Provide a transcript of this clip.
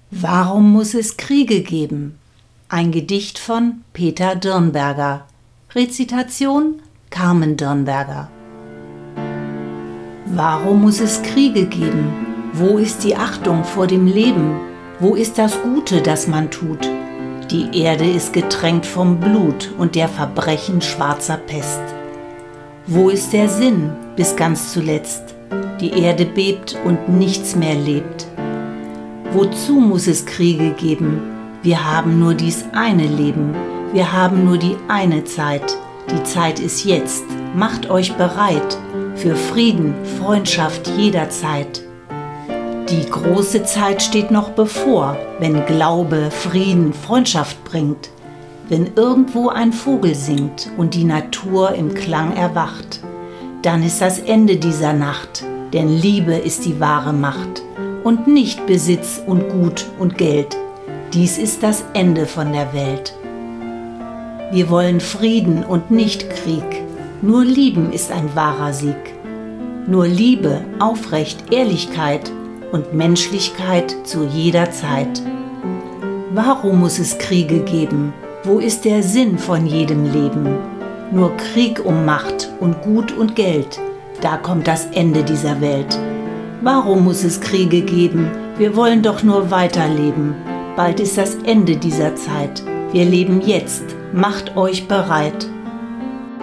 Warum muss es Kriege geben? Ein Gedicht von Peter Dirnberger. Rezitation Carmen Dirnberger. Warum muss es Kriege geben? Wo ist die Achtung vor dem Leben? Wo ist das Gute, das man tut? Die Erde ist getränkt vom Blut und der Verbrechen schwarzer Pest. Wo ist der Sinn bis ganz zuletzt? Die Erde bebt und nichts mehr lebt. Wozu muss es Kriege geben? Wir haben nur dies eine Leben, wir haben nur die eine Zeit. Die Zeit ist jetzt, macht euch bereit für Frieden, Freundschaft jederzeit. Die große Zeit steht noch bevor, wenn Glaube, Frieden, Freundschaft bringt. Wenn irgendwo ein Vogel singt und die Natur im Klang erwacht, dann ist das Ende dieser Nacht, denn Liebe ist die wahre Macht und nicht Besitz und Gut und Geld. Dies ist das Ende von der Welt. Wir wollen Frieden und nicht Krieg. Nur Lieben ist ein wahrer Sieg. Nur Liebe, Aufrecht, Ehrlichkeit und Menschlichkeit zu jeder Zeit. Warum muss es Kriege geben? Wo ist der Sinn von jedem Leben? Nur Krieg um Macht und Gut und Geld. Da kommt das Ende dieser Welt. Warum muss es Kriege geben? Wir wollen doch nur weiterleben. Bald ist das Ende dieser Zeit. Wir leben jetzt. Macht euch bereit.